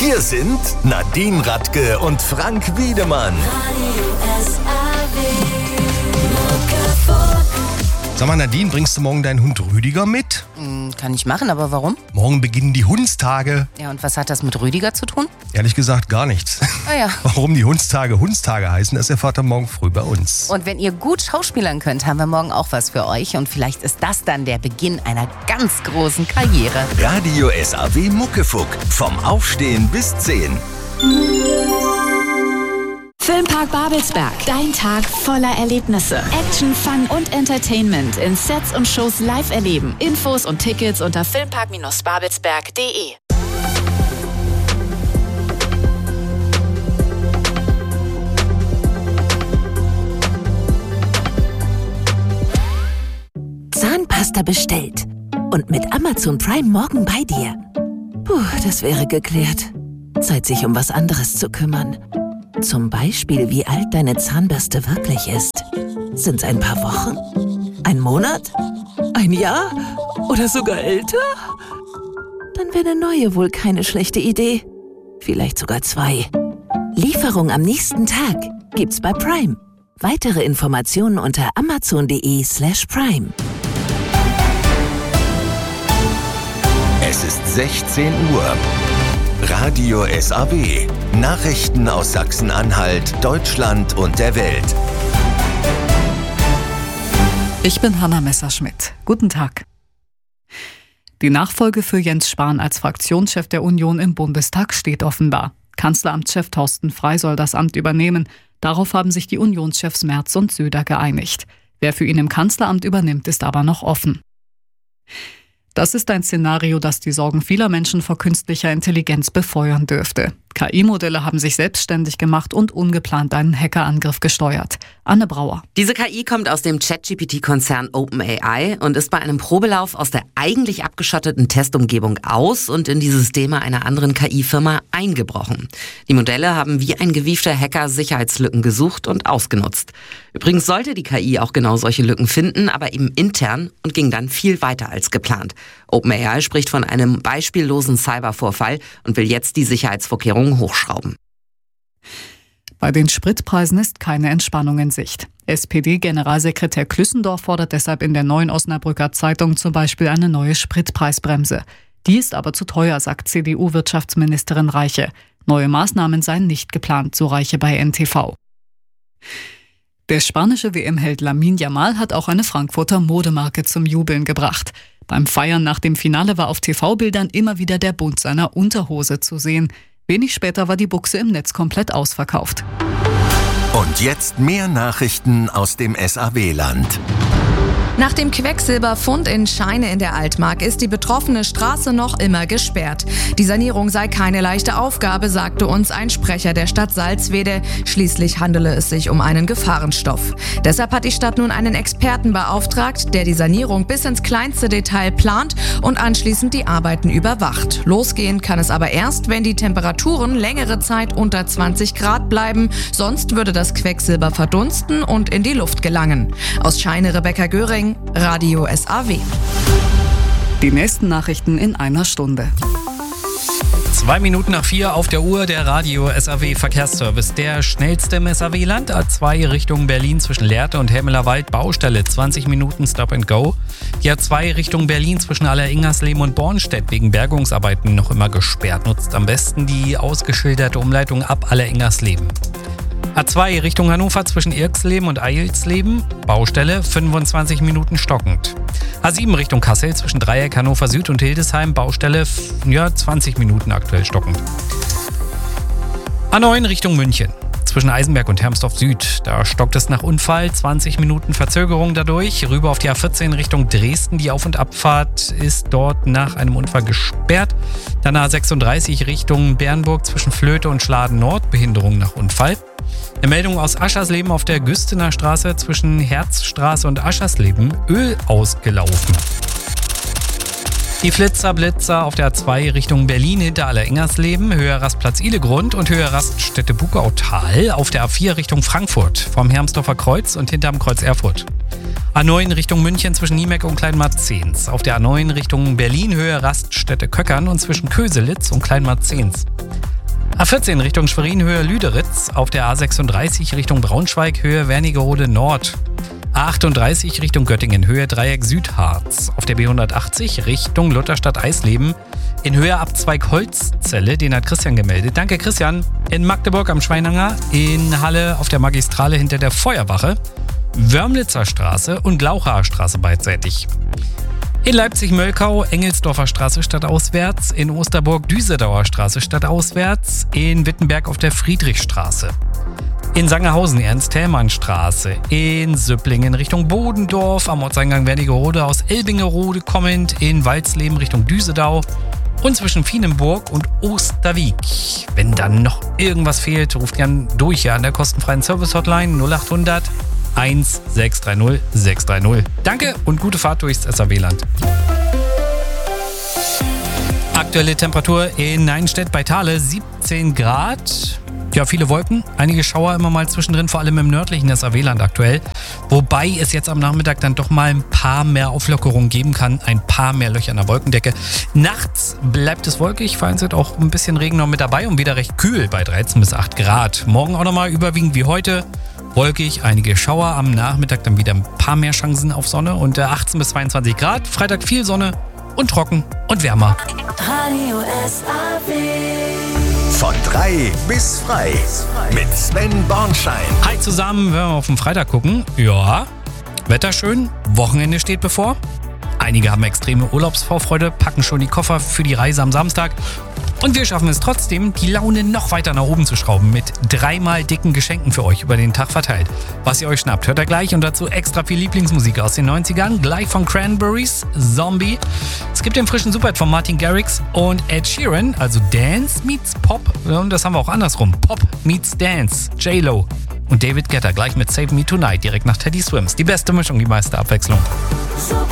Hier sind Nadine Radke und Frank Wiedemann. Sag mal, Nadine, bringst du morgen deinen Hund Rüdiger mit? Kann ich machen, aber warum? Morgen beginnen die Hundstage. Ja, und was hat das mit Rüdiger zu tun? Ehrlich gesagt gar nichts. Ah ja. Warum die Hundstage heißen, das erfahrt ihr morgen früh bei uns. Und wenn ihr gut schauspielern könnt, haben wir morgen auch was für euch. Und vielleicht ist das dann der Beginn einer ganz großen Karriere. Radio SAW Muckefuck. Vom Aufstehen bis 10. Filmpark Babelsberg. Dein Tag voller Erlebnisse. Action, Fun und Entertainment in Sets und Shows live erleben. Infos und Tickets unter filmpark-babelsberg.de. Zahnpasta bestellt. Und mit Amazon Prime morgen bei dir. Puh, das wäre geklärt. Zeit, sich um was anderes zu kümmern. Zum Beispiel, wie alt deine Zahnbürste wirklich ist. Sind's ein paar Wochen? Ein Monat? Ein Jahr? Oder sogar älter? Dann wäre eine neue wohl keine schlechte Idee. Vielleicht sogar 2. Lieferung am nächsten Tag gibt's bei Prime. Weitere Informationen unter amazon.de/prime. Es ist 16 Uhr. Radio SAW. Nachrichten aus Sachsen-Anhalt, Deutschland und der Welt. Ich bin Hanna Messerschmidt. Guten Tag. Die Nachfolge für Jens Spahn als Fraktionschef der Union im Bundestag steht offenbar. Kanzleramtschef Thorsten Frey soll das Amt übernehmen. Darauf haben sich die Unionschefs Merz und Söder geeinigt. Wer für ihn im Kanzleramt übernimmt, ist aber noch offen. Das ist ein Szenario, das die Sorgen vieler Menschen vor künstlicher Intelligenz befeuern dürfte. KI-Modelle haben sich selbstständig gemacht und ungeplant einen Hackerangriff gesteuert. Anne Brauer. Diese KI kommt aus dem ChatGPT-Konzern OpenAI und ist bei einem Probelauf aus der eigentlich abgeschotteten Testumgebung aus und in die Systeme einer anderen KI-Firma eingebrochen. Die Modelle haben wie ein gewiefter Hacker Sicherheitslücken gesucht und ausgenutzt. Übrigens sollte die KI auch genau solche Lücken finden, aber eben intern und ging dann viel weiter als geplant. OpenAI spricht von einem beispiellosen Cybervorfall und will jetzt die Sicherheitsvorkehrungen hochschrauben. Bei den Spritpreisen ist keine Entspannung in Sicht. SPD-Generalsekretär Klüssendorf fordert deshalb in der Neuen Osnabrücker Zeitung zum Beispiel eine neue Spritpreisbremse. Die ist aber zu teuer, sagt CDU-Wirtschaftsministerin Reiche. Neue Maßnahmen seien nicht geplant, so Reiche bei NTV. Der spanische WM-Held Lamine Yamal hat auch eine Frankfurter Modemarke zum Jubeln gebracht. Beim Feiern nach dem Finale war auf TV-Bildern immer wieder der Bund seiner Unterhose zu sehen. Wenig später war die Buchse im Netz komplett ausverkauft. Und jetzt mehr Nachrichten aus dem SAW-Land. Nach dem Quecksilberfund in Scheine in der Altmark ist die betroffene Straße noch immer gesperrt. Die Sanierung sei keine leichte Aufgabe, sagte uns ein Sprecher der Stadt Salzwedel. Schließlich handele es sich um einen Gefahrenstoff. Deshalb hat die Stadt nun einen Experten beauftragt, der die Sanierung bis ins kleinste Detail plant und anschließend die Arbeiten überwacht. Losgehen kann es aber erst, wenn die Temperaturen längere Zeit unter 20 Grad bleiben. Sonst würde das Quecksilber verdunsten und in die Luft gelangen. Aus Scheine Rebecca Göring, Radio SAW. Die nächsten Nachrichten in einer Stunde. 4:02 auf der Uhr, der Radio SAW Verkehrsservice. Der schnellste im SAW-Land, A2 Richtung Berlin zwischen Lehrte und Hemmelerwald, Baustelle, 20 Minuten Stop and Go. Die A2 Richtung Berlin zwischen Alleringersleben und Bornstedt wegen Bergungsarbeiten noch immer gesperrt. Nutzt am besten die ausgeschilderte Umleitung ab Alleringersleben. A2 Richtung Hannover zwischen Irksleben und Eilsleben, Baustelle, 25 Minuten stockend. A7 Richtung Kassel zwischen Dreieck, Hannover Süd und Hildesheim, Baustelle, 20 Minuten aktuell stockend. A9 Richtung München zwischen Eisenberg und Hermsdorf Süd, da stockt es nach Unfall, 20 Minuten Verzögerung dadurch. Rüber auf die A14 Richtung Dresden, die Auf- und Abfahrt ist dort nach einem Unfall gesperrt. Dann A36 Richtung Bernburg zwischen Flöte und Schladen Nord, Behinderung nach Unfall. Eine Meldung aus Aschersleben auf der Güstener Straße zwischen Herzstraße und Aschersleben, Öl ausgelaufen. Die Blitzer auf der A2 Richtung Berlin hinter Alleringersleben, Höhe Rastplatz Ihlegrund und Höhe Raststätte Bugautal. Auf der A4 Richtung Frankfurt vom Hermsdorfer Kreuz und hinterm Kreuz Erfurt. A9 Richtung München zwischen Niemeck und Kleinmarzens. Auf der A9 Richtung Berlin, Höhe Raststätte Köckern und zwischen Köselitz und Kleinmarzens. A14 Richtung Schwerin, Höhe Lüderitz. Auf der A36 Richtung Braunschweig, Höhe Wernigerode Nord. A38 Richtung Göttingen, Höhe Dreieck Südharz. Auf der B180 Richtung Lutherstadt Eisleben. In Höhe Abzweig Holzzelle, den hat Christian gemeldet. Danke Christian. In Magdeburg am Schweinanger, in Halle auf der Magistrale hinter der Feuerwache. Wörmlitzer Straße und Glauchaer Straße beidseitig. In Leipzig-Möllkau, Engelsdorfer Straße stadtauswärts, in Osterburg Düsedauer Straße stadtauswärts, in Wittenberg auf der Friedrichstraße. In Sangerhausen Ernst-Thälmann-Straße, in Süpplingen Richtung Bodendorf, am Ortseingang Wernigerode aus Elbingerode kommend, in Walsleben Richtung Düsedau und zwischen Fienenburg und Osterwieck. Wenn dann noch irgendwas fehlt, ruft gern durch an der kostenfreien Service-Hotline 0800 1630 630. Danke und gute Fahrt durchs SAW-Land. Aktuelle Temperatur in Neinstedt bei Thale 17 Grad. Ja, viele Wolken, einige Schauer immer mal zwischendrin, vor allem im nördlichen SAW-Land aktuell. Wobei es jetzt am Nachmittag dann doch mal ein paar mehr Auflockerungen geben kann, ein paar mehr Löcher in der Wolkendecke. Nachts bleibt es wolkig, vereinzelt auch ein bisschen Regen noch mit dabei und wieder recht kühl bei 13 bis 8 Grad. Morgen auch nochmal überwiegend wie heute. Wolkig, einige Schauer, am Nachmittag dann wieder ein paar mehr Chancen auf Sonne und 18 bis 22 Grad. Freitag viel Sonne und trocken und wärmer. Radio SAW. Von 3 bis frei mit Sven Bornschein. Hi zusammen, wenn wir auf den Freitag gucken. Ja, Wetter schön, Wochenende steht bevor. Einige haben extreme Urlaubsvorfreude, packen schon die Koffer für die Reise am Samstag. Und wir schaffen es trotzdem, die Laune noch weiter nach oben zu schrauben mit 3-mal dicken Geschenken für euch über den Tag verteilt. Was ihr euch schnappt, hört ihr gleich und dazu extra viel Lieblingsmusik aus den 90ern. Gleich von Cranberries, Zombie. Es gibt den frischen Superhit von Martin Garrix und Ed Sheeran, also Dance meets Pop. Und das haben wir auch andersrum. Pop meets Dance, J-Lo. Und David Guetta gleich mit Save Me Tonight direkt nach Teddy Swims. Die beste Mischung, die meiste Abwechslung. Super